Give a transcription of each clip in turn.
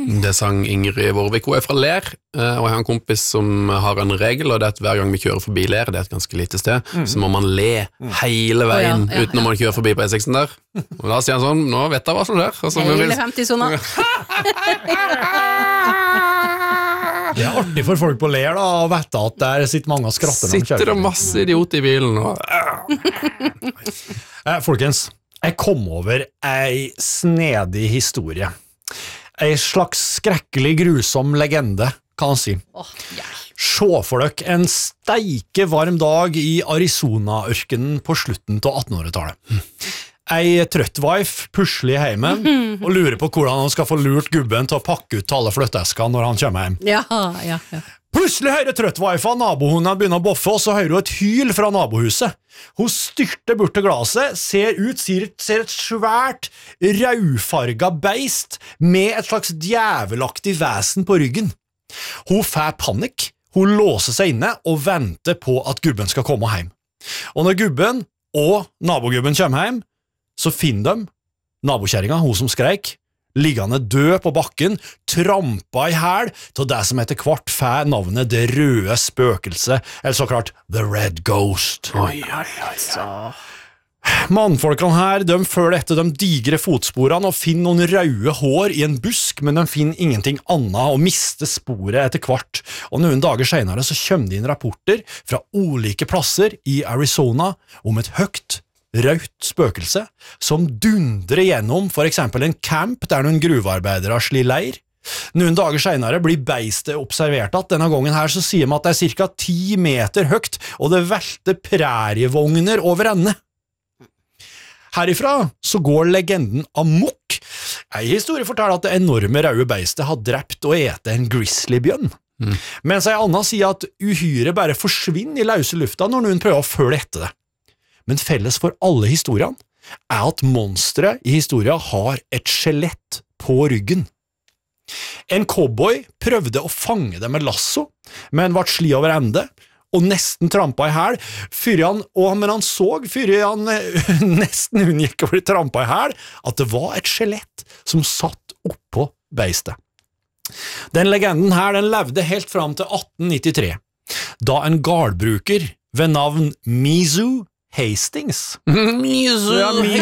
Det sang Ingrid Vårvik. Hun fra Ler, og jeg har en kompis som har en regel, og det er at hver gang vi kjører forbi Ler, det er et ganske lite sted, så må man le hele veien utenom man kjører forbi på E6-en der. Og da sier han sånn, nå vet jeg hva som skjer. Hele 50-sona. Det er artig for folk på Ler da, å vite at der sitter mange og skratter når de kjører. Sitter det masse idioter i bilen og... Folkens, jeg kom over ei snedig historie. Ei slags skrekkelig grusom legende, kan man si. Se for dere en steike varm dag i Arizona-ørkenen på slutten av 1800-tallet. Ei trøttwife pusler i heimen og lurer på hvordan han skal få lurt gubben til å pakke ut alle flyttesker når han kommer hjem. Ja. Plutselig hører trøttwife av nabohunden begynner å boffe, og så hører hun et hyl fra nabohuset. Hun styrter bort til glaset, ser et svært rødfarga beist med et slags djævelaktig vesen på ryggen. Hun får panikk, hun låser seg inne og venter på at gubben skal komme hjem. Og når gubben og nabogubben kommer hjem, så finner de nabokjæringa, hun som skreik, liggende død på bakken, trampa i hæl til det som etter hvert får navnet Det røde spøkelse, eller så klart The Red Ghost. Mannfolkene her, de følger etter de digre fotsporene og finner noen røde hår i en busk, men de finner ingenting annet og mister sporet etter hvert. Og noen dager senere så kommer det inn rapporter fra ulike plasser i Arizona om et høyt, rødt spøkelse som dundrer gjennom for eksempel en camp der noen gruvearbeidere slår leir. Noen dager senere blir beistet observert at denne gangen her så sier man at det er cirka 10 meter høyt, og det velter prærievogner over ende. Herifra så går legenden amok. En historie forteller at det enorme røde beistet har drept og ete en grizzlybjørn. Mens en annen sier at uhyre bare forsvinner i løse lufta når noen prøver å følge etter det. Men felles for alle historiene er at monsteret i historien har et skjelett på ryggen. En cowboy prøvde å fange det med lasso, men ble sli over ende, og nesten trampa i hæl, men han så, før han nesten unngikk å bli trampa i hæl, at det var et skjelett som satt oppå beistet. Den legenden her, den levde helt fram til 1893, da en gardbruker ved navn Mizu Hastings. Mizu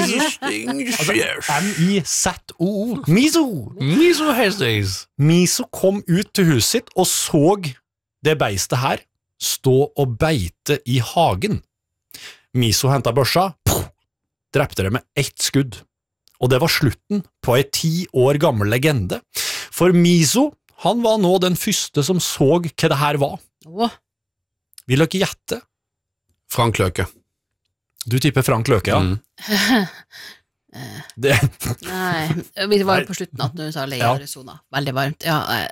Hastings. Mizu kom ut til huset sitt og så det beistet her stå og beite i hagen. Mizu hentet børsa, drepte det med ett skudd. Og det var slutten på en 10 år gammel legende. For Mizu, han var nå den første som så hva det her var. Vil dere gjette? Frank Løke. Du tipper Frank Løke, ja? Nei, vi var på slutten at du sa leie Arizona. Veldig varmt.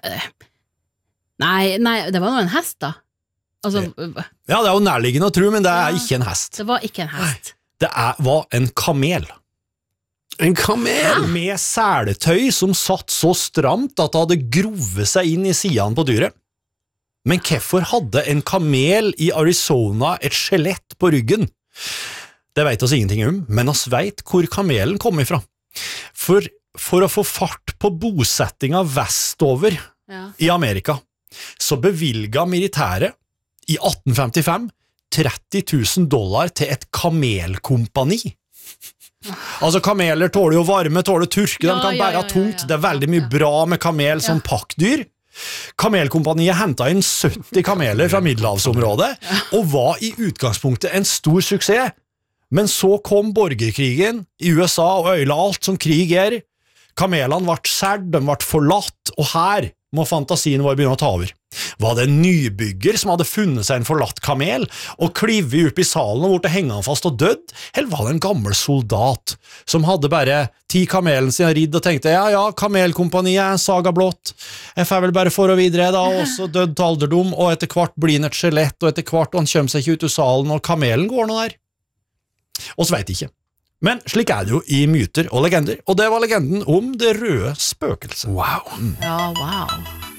Nei, det var noe en hest da. Altså, ja, det er jo nærliggende å tro, men det er ikke en hest. Det var ikke en hest. Det var en kamel. En kamel? Med seletøy som satt så stramt at det hadde grovet seg inn i sidene på dyret. Men hvorfor hadde en kamel i Arizona et skjelett på ryggen? Det vet oss ingenting om, men oss vet hvor kamelen kom ifra. For å få fart på bosettinga vestover i Amerika, så bevilget militæret i 1855 $30 000 til et kamelkompani. Altså, kameler tåler jo varme, tåler tørke, de kan bære tungt. Det er veldig mye bra med kamel som pakkdyr. Kamelkompaniet hentet inn 70 kameler fra middelhavsområdet og var i utgangspunktet en stor suksess. Men så kom borgerkrigen i USA og øyla alt som krig er. Kamelene ble sært, de ble forlatt, og her må fantasien vår begynne å ta over. Var det en nybygger som hadde funnet seg en forlatt kamel og klivet opp i salen og ble hengende fast og dødd, eller var det en gammel soldat som hadde bare 10 kamelen sin ridd og tenkte, kamelkompaniet er en saga blått, jeg får vel bare for og videre da, og så dødd til alderdom, og etter hvert blir han et skjelett, og etter hvert han kommer seg ikke ut av salen, og kamelen går nå der. Og så vet jeg ikke. Men slik er det jo i myter og legender, og det var legenden om det røde spøkelset. Wow. Ja, wow.